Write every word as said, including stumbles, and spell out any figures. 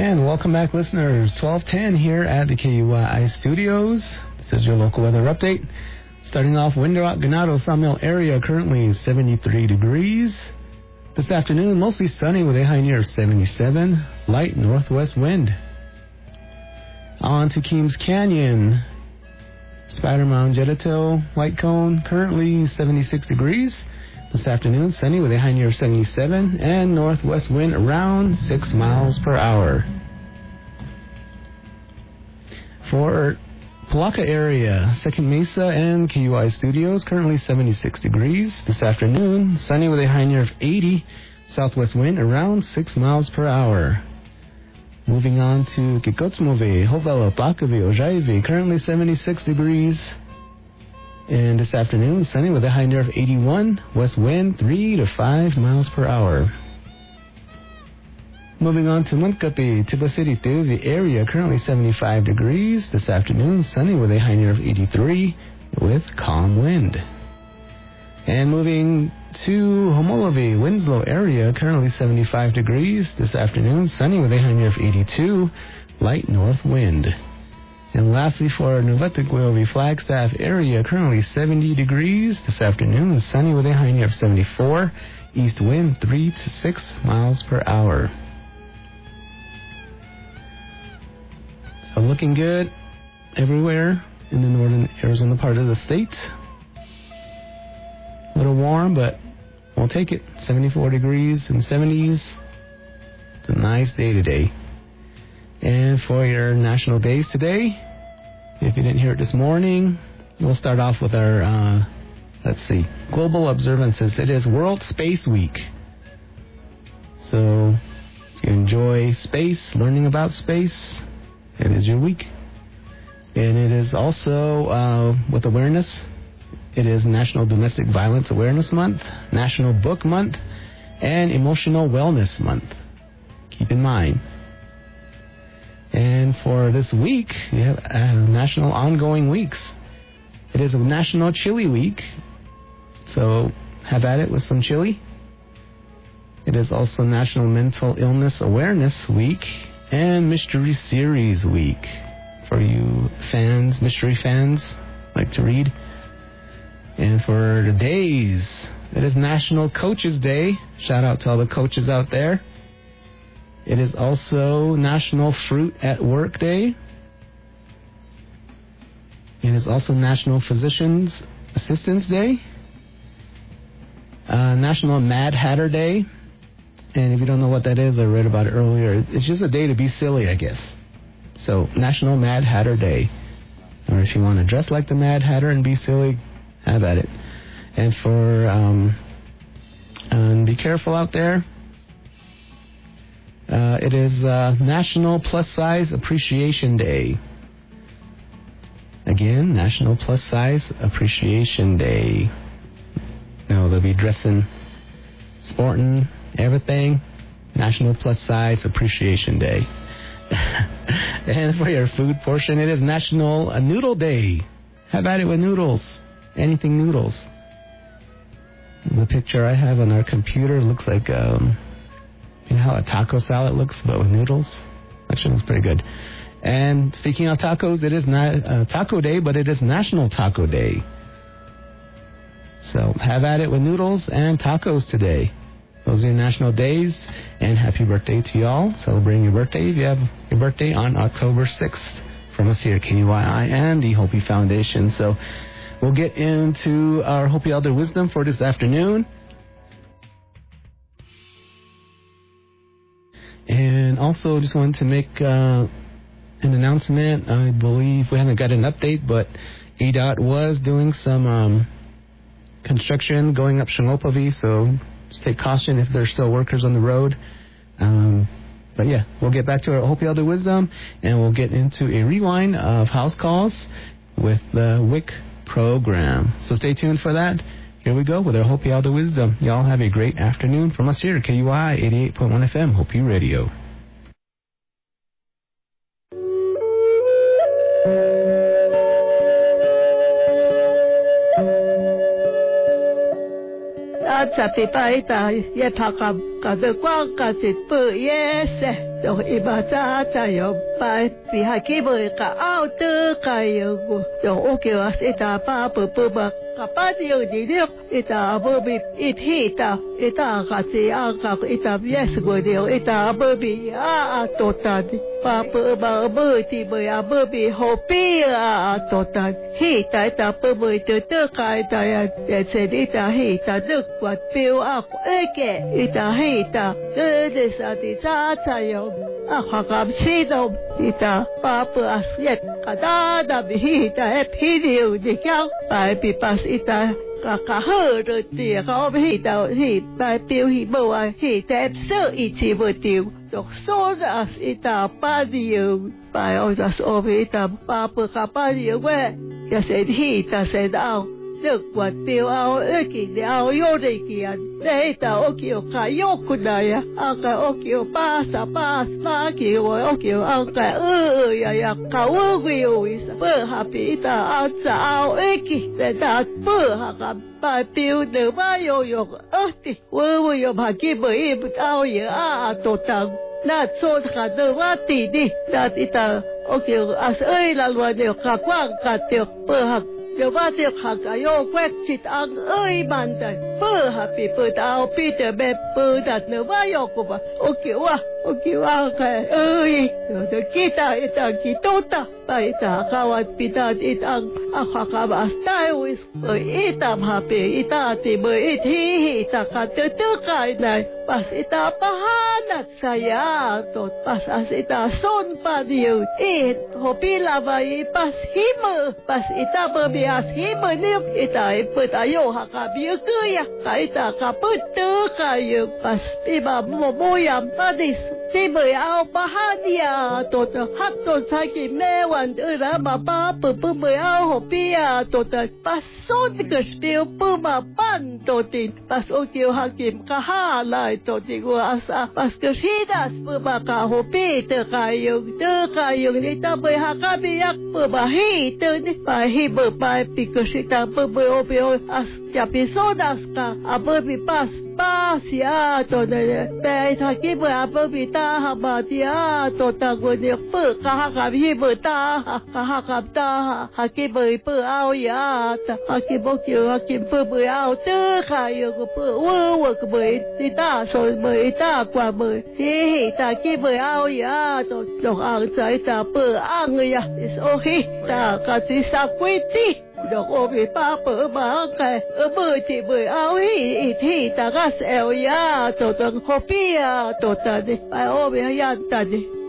And welcome back, listeners. twelve ten here at the K U Y I studios. This is your local weather update. Starting off, Windrock, Ganado, Sawmill area, currently seventy-three degrees. This afternoon, mostly sunny with a high near seventy-seven. Light northwest wind. On to Keams Canyon. Spider Mound, Jedito, White Cone, currently seventy-six degrees. This afternoon, sunny with a high near seventy-seven, and northwest wind around six miles per hour. For Palaka area, Second Mesa and K U I Studios, currently seventy-six degrees. This afternoon, sunny with a high near of eighty, southwest wind around six miles per hour. Moving on to Kikotsmove, Hovela, Plakaville, Ojaive, currently seventy-six degrees. And this afternoon, sunny with a high near of eighty-one, west wind three to five miles per hour. Moving on to Munkapi, Tiba City, the area, currently seventy-five degrees. This afternoon, sunny with a high near of eighty-three, with calm wind. And moving to Homolovi, Winslow area, currently seventy-five degrees. This afternoon, sunny with a high near of eighty-two, light north wind. And lastly, for Nuveteguilvi, Flagstaff area, currently seventy degrees. This afternoon, sunny with a high near of seventy-four, east wind three to six miles per hour. So looking good everywhere in the northern Arizona part of the state. A little warm, but we'll take it. seventy-four degrees and seventies. It's a nice day today. And for your national days today, if you didn't hear it this morning, we'll start off with our, uh, let's see, global observances. It is World Space Week. So if you enjoy space, learning about space, it is your week. And it is also, uh, with awareness, it is National Domestic Violence Awareness Month, National Book Month, and Emotional Wellness Month. Keep in mind. And for this week, we have uh, National Ongoing Weeks. It is a National Chili Week, so have at it with some chili. It is also National Mental Illness Awareness Week and Mystery Series Week. For you fans, mystery fans, like to read. And for the days, it is National Coaches Day. Shout out to all the coaches out there. It is also National Fruit at Work Day. It is also National Physicians Assistance Day. Uh, National Mad Hatter Day. And if you don't know what that is, I read about it earlier. It's just a day to be silly, I guess. So, National Mad Hatter Day. Or if you want to dress like the Mad Hatter and be silly, have at it. And for, um, and be careful out there. Uh, it is uh, National Plus Size Appreciation Day. Again, National Plus Size Appreciation Day. No, they'll be dressing, sporting, everything. National Plus Size Appreciation Day. And for your food portion, it is National uh, Noodle Day. Have at it with noodles. Anything noodles. The picture I have on our computer looks like... Um, You know how a taco salad looks, but with noodles? Actually looks pretty good. And speaking of tacos, it is not uh, Taco Day, but it is National Taco Day. So have at it with noodles and tacos today. Those are your national days, and happy birthday to y'all. Celebrating your birthday if you have your birthday on October sixth. From us here at K U I I and the Hopi Foundation. So we'll get into our Hopi Elder Wisdom for this afternoon. And also just wanted to make uh, an announcement. I believe we haven't got an update, but A D O T was doing some um, construction going up Shangopavi, so just take caution if there's still workers on the road. Um, but yeah, we'll get back to our Hopi Elder Wisdom, and we'll get into a rewind of house calls with the W I C program. So stay tuned for that. Here we go with our Hopi Elder Wisdom. Y'all have a great afternoon from us here at K U I eighty-eight point one F M, Hopi Radio. cha cha ti pai ta ye tha ka ka de kwa ka ti pu ye se do i ba cha cha yo pai pi ha ki bo ka ao tu ka yo do o ke wa se ta pa pu pu ba ka pa ti yo di di ita bo bi it hi ta ita ka ti a ka ita yes go de ita bo bi a to ta di pa pu ba bo ti bo ya bo bi ho pi a to ta hi ta ta pu bo tu tu ka ta ya se di ta hi ta du kwa piu a e ke ita hi ta de de sa ti cha cha yo a kha ka chi do ita pa pu a siet ka da da bi hi ta e pi diu di kyao pai pi pas ita cả cả hở rồi thì có bị tao thì bài tiêu thì bầu à thì tép sợ ít chỉ vừa tiêu được số ra ít ta ba điều bài ở ra số bị ta ba bữa cả ba điều vậy giờ sẽ thì ta sẽ đào được quả tiêu ao ơi kì ao vô đây kìa đây ta ô kiều khai vôคุณnày à à cái ô kiều ba sa ba ba kiều ô kiều ao cái ơ ơ ya ya cao ơ kiều bữa hà bị ta ao sa ao ơi kì để ta bữa hà cái bài tiêu được ba vô vô ơ thì ơ ơ vô hà kì bởi ao ya à tổ tăng na số cả được ba tỷ đi ta thì ta ô kiều à ơi là luôn được cả quang cả tiêu bữa hà điều ba tiêu khạc cái ô quét chít ăn ơi bàn tay bơ hà bị bơ tao bị để bê bơ đặt nữa ba yêu của bà ô kiểu à ô kiểu à cái ơi rồi tôi kita ita kita ta bài ta kawan pita ita à khạc cả bà style with bởi ita hà bị ita thì bởi ita ita cả từ từ cái này pas ita pahanat saya tot pas as ita son pa diu it hopi lavai pas him pas ita bơ as hi bơ niu ita bơ ta yo ha ka bi ke ya ka ita ka bơ te ka yo pas pi ba mo mo yam pa dis ti bơ ao pa ha dia to ha to sa ki me wan e ra ma pa pu pu bơ ao ho pi ya to pas so ke spil pu ma pan to tin pas o ki ha kim ka ha lai to ti go asa pas ke hidas pu ba ka ho pi te ka yo te ka yo ni ta bơ ha ka bi yak pu ba hi te ni pa hi bơ pa pi ke sita pu bơ o pi o as ya pi so das ka a bơ pi pas ba sia to ne pe tha ki bơ a bơ pi ta ha ba ti a to ta go ne pu ka ha ka bi bơ ta ha ha ka ta ha ki bơ pu ao ya ta ha ki bo ki ha ki pu bơ ao te ka yo ko pu wo wo ko bơ ti ta so bơ ta kwa bơ ti hi ta ki bơ ao ya to lo ang sai ta pu ang ya is okay ta ka si sa kwi ti được ô bị ba bữa ba cái ở bữa thì bữa áo hi thì ta cái sẹo ya tổ tầng copy à tổ tầng đi ai ô bị ya ta đi